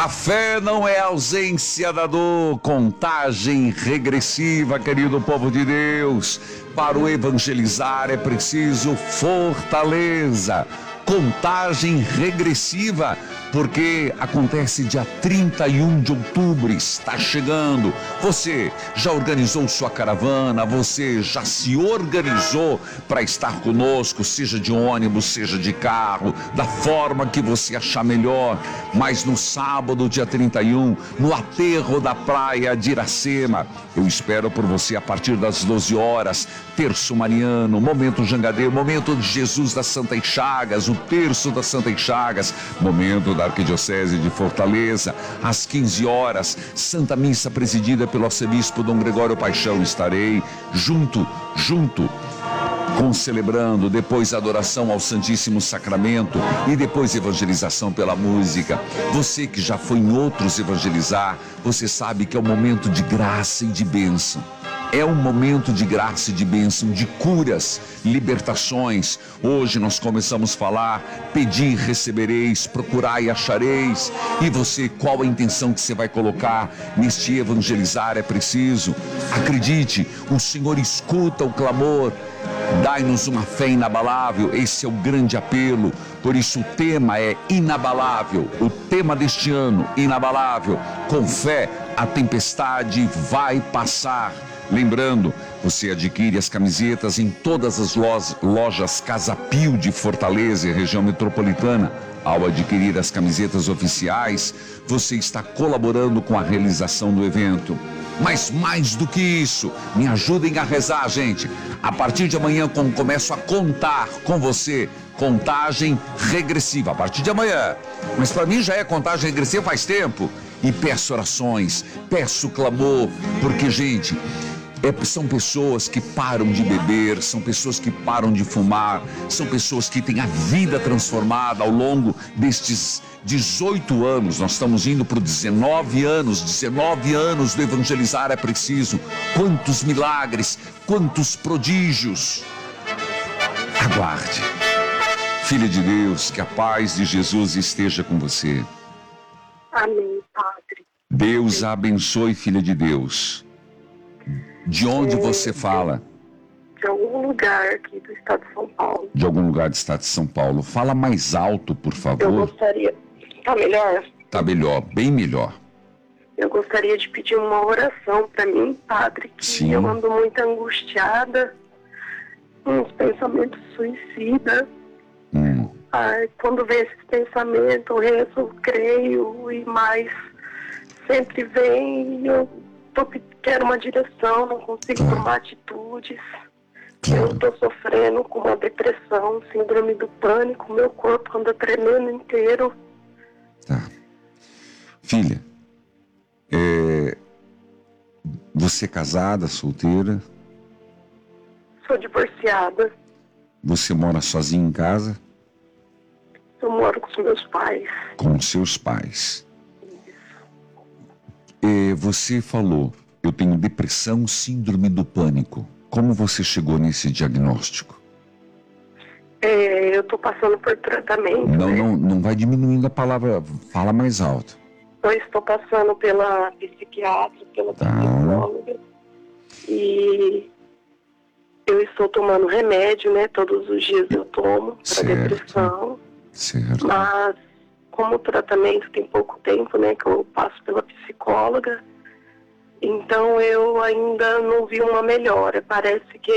A fé não é ausência da dor. Contagem regressiva, querido povo de Deus. Para o evangelizar é preciso fortaleza. Contagem regressiva, porque acontece dia 31 de outubro, está chegando. Você já organizou sua caravana? Você já se organizou para estar conosco, seja de ônibus, seja de carro, da forma que você achar melhor. Mas no sábado, dia 31, no aterro da praia de Iracema, eu espero por você a partir das 12 horas, terço mariano, momento jangadeiro, momento de Jesus das Santas Chagas, o terço das Santas Chagas, momento da Arquidiocese de Fortaleza, às 15 horas, Santa Missa presidida pelo arcebispo Dom Gregório Paixão. Estarei junto, concelebrando, depois adoração ao Santíssimo Sacramento e depois evangelização pela música. Você que já foi em outros evangelizar, você sabe que é um momento de graça e de bênção. É um momento de graça e de bênção, de curas, libertações. Hoje nós começamos a falar: pedi, recebereis, procurai e achareis. E você, qual a intenção que você vai colocar neste evangelizar? É preciso. Acredite, o Senhor escuta o clamor. Dai-nos uma fé inabalável, esse é o grande apelo. Por isso o tema é inabalável, o tema deste ano, inabalável. Com fé, a tempestade vai passar. Lembrando, você adquire as camisetas em todas as lojas Casa Pio de Fortaleza e região metropolitana. Ao adquirir as camisetas oficiais, você está colaborando com a realização do evento. Mas mais do que isso, me ajudem a rezar, gente. A partir de amanhã, começo a contar com você, contagem regressiva, a partir de amanhã. Mas para mim já é contagem regressiva faz tempo. E peço orações, peço clamor, porque, gente, são pessoas que param de beber, são pessoas que param de fumar, são pessoas que têm a vida transformada ao longo destes 18 anos. Nós estamos indo para 19 anos do evangelizar é preciso. Quantos milagres, quantos prodígios. Aguarde. Filha de Deus, que a paz de Jesus esteja com você. Amém, Padre. Deus a abençoe, filha de Deus. De onde você fala? De algum lugar aqui do estado de São Paulo. De algum lugar do estado de São Paulo. Fala mais alto, por favor. Eu gostaria... Tá melhor? Tá melhor, bem melhor. Eu gostaria de pedir uma oração para mim, Padre, que Sim. eu ando muito angustiada, uns pensamentos suicidas. Ai, quando vem esses pensamentos, eu rezo, creio, e mais sempre vem e eu quero uma direção, não consigo tomar atitudes. Eu estou sofrendo com uma depressão, síndrome do pânico, meu corpo anda tremendo inteiro. Tá. Filha, você é casada, solteira? Sou divorciada. Você mora sozinha em casa? Eu moro com os meus pais. Com seus pais. Você falou, eu tenho depressão, síndrome do pânico. Como você chegou nesse diagnóstico? Eu estou passando por tratamento. Não vai diminuindo a palavra, fala mais alto. Eu estou passando pela psiquiatra, pela psicóloga. E eu estou tomando remédio, né? Todos os dias eu tomo para depressão. Certo. Mas como o tratamento tem pouco tempo, né? Que eu passo pela psicóloga. Então eu ainda não vi uma melhora. Parece que